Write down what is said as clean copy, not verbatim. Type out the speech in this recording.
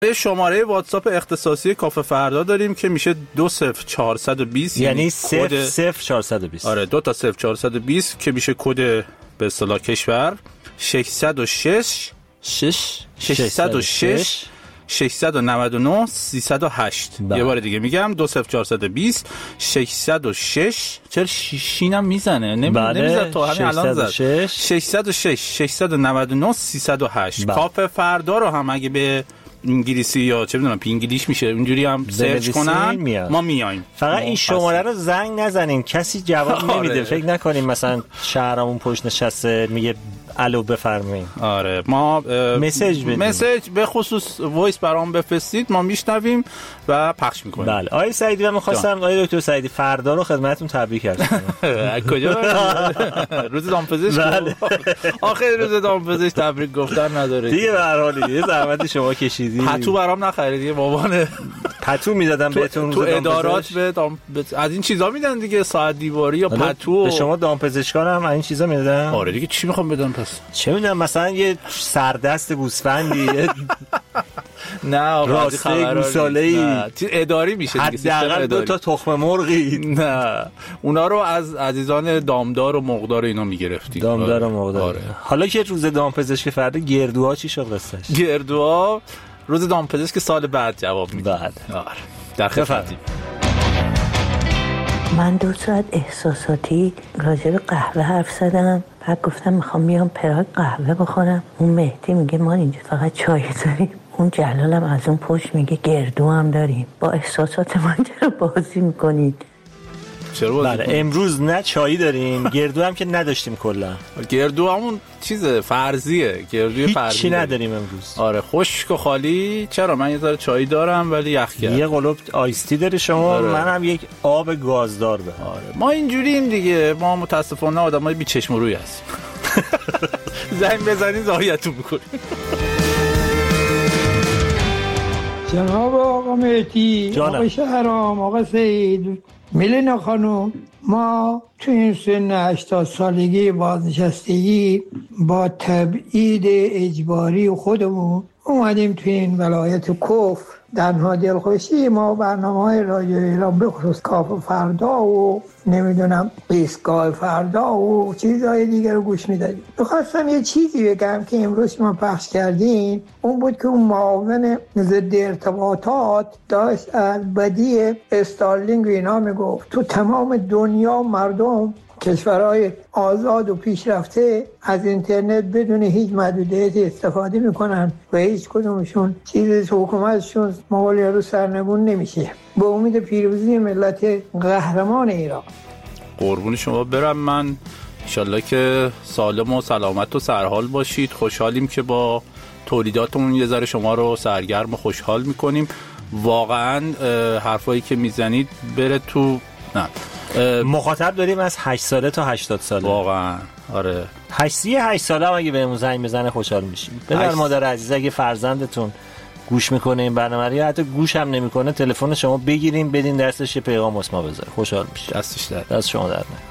یه شماره واتساپ اختصاصی کافه فردا داریم که میشه 20420 یعنی 00420. آره 2 تا 0420 که میشه کد به اصطلاح کشور 606 699 308. یه بار دیگه میگم 20420 606 چرا شینم میزنه نمیزنه تو همین الان زد 606 699 308. کافه فردا رو هم اگه به انگلیسی یا چه میدونم پینگلیش میشه اونجوری هم سرچ کنن ما میایم. فقط این شماره رو زنگ نزنین، کسی جواب نمیده. فکر نکنیم مثلا شهرمون پشت نشسته میگه الو بفرمایید. آره ما مسیج بدیم، مسیج به خصوص وایس برام بفرستید، ما میشنویم و پخش میکنیم. بله آقای سعیدی، من می‌خواستم آقای دکتر سعیدی فردا رو خدمتتون تبریک عرض کنم. کجا روز دامپزشک؟ بله آخه روز دامپزشک تبریک گفتن نداره دیگه. به هر حال دیگه زحمت شما کشیدی. پتو برام نخریدی بابا؟ پتو میدادم بهتون تو ادارات از این چیزا میدن دیگه، ساعت دیواری یا پتو. به شما دامپزشکان هم این چیزا میدادن؟ آره دیگه چی میخوام بدم پس؟ چه میدونم مثلا یه سردست گوسفندی نه راسته گوساله‌ای اداری میشه دیگه، حداقل 2 تا تخم مرغی. نه اونا رو از عزیزان دامدار و مقدار اینا میگرفتیم. دامدار و مقدار. آره. حالا که روز دامپزشک فردا گردوها چی شد قصهش؟ گردوها روز دامپزشک سال بعد جواب میده. بعد آره در خدمتیم. من 2 ساعت احساساتی راجع به قهوه حرف زدم، بعد گفتم میخوام بیام پراگ قهوه بخورم. اون مهدی میگه ما اینجا فقط چای داریم، اون جلالم از اون پشت میگه گردو هم داریم. با احساسات من چرا بازی میکنید؟ بله امروز نه چایی داریم، گردو هم که نداشتیم کلا. گردو همون چیز فرضیه، گردوی فرضی چی نداریم امروز. آره خشک و خالی. چرا من یه ذره چای دارم ولی یخ کرد. یه قلوب آیستی داری شما. آره. منم یک آب گازدار به. آره ما اینجوریم دیگه، ما متاسفانه آدمای بی چشم و روی هستیم. زنگ بزنید زایتون میکنیم. جناب آقا مهدی، آقا شهرام، آقا سعید، میلینا خانم، ما تو این سن 80 سالگی بازنشستگی با تبعید اجباری خودمون اومدیم تو این ولایت کفر. تنها دلخوشی ما برنامه‌های رادیو ایران به خصوص کافه فردا و نمیدونم ایستگاه فردا و چیزهای دیگر رو گوش میدادیم. میخواستم یه چیزی بگم که امروز شما پخش کردین، اون بود که اون معاون ضد ارتباطات داشت از بدی استارلینگ و اینا میگفت تو تمام دنیا مردم کشورهای آزاد و پیشرفته از اینترنت بدون هیچ محدودیتی استفاده میکنن و هیچ کدومشون چیزی حکومتشون مغولی رو سرنگون نمیشه. با امید پیروزی ملت قهرمان ایران. قربون شما برم. من انشالله که سالم و سلامت و سرحال باشید. خوشحالیم که با تولیداتمون یه ذره شما رو سرگرم و خوشحال میکنیم. واقعا حرفایی که میزنید بره تو مخاطب داریم از 8 ساله تا 80 ساله. واقعا آره 8 ساله هم اگه بهمون زنگ بزنه خوشحال میشیم. ببر مادر عزیز اگه فرزندتون گوش میکنه این برنامه رو یا حتی گوش هم نمیکنه تلفن شما بگیریم بدین دستش یه پیغام واسه ما بذاره، خوشحال میشه. دستش در دست شما در نکنه.